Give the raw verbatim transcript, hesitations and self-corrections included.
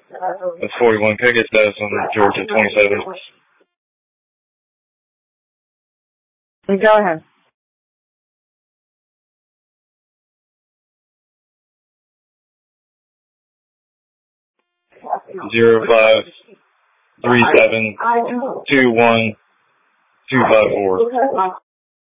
That's forty-one. Can I get status on Georgia twenty-seven? Go ahead. Zero five three seven two one two five four.